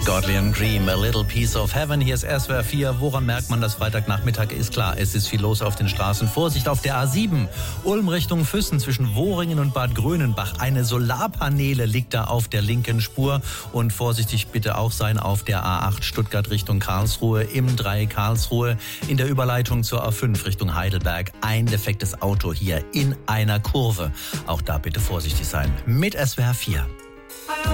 Godley and Cream, A Little Piece of Heaven. Hier ist SWR 4. Woran merkt man, dass Freitagnachmittag ist? Klar, es ist viel los auf den Straßen. Vorsicht auf der A7. Ulm Richtung Füssen zwischen Wohringen und Bad Grönenbach. Eine Solarpaneele liegt da auf der linken Spur. Und vorsichtig bitte auch sein auf der A8 Stuttgart Richtung Karlsruhe, im 3 Karlsruhe. In der Überleitung zur A5 Richtung Heidelberg. Ein defektes Auto hier in einer Kurve. Auch da bitte vorsichtig sein. Mit SWR 4.